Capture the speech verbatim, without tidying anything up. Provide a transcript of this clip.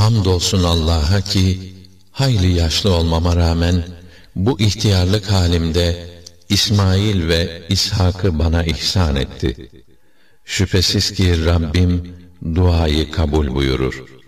Hamdolsun Allah'a ki hayli yaşlı olmama rağmen bu ihtiyarlık halimde İsmail ve İshak'ı bana ihsan etti. Şüphesiz ki Rabbim duayı kabul buyurur.